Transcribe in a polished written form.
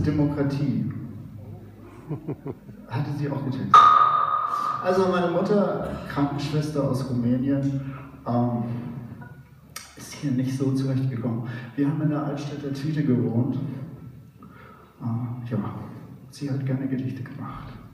Demokratie. Hatte sie auch getextet. Also meine Mutter, Krankenschwester aus Rumänien, ist hier nicht so zurechtgekommen. Wir haben in der Altstädter Tüte gewohnt. Ja, sie hat gerne Gedichte gemacht.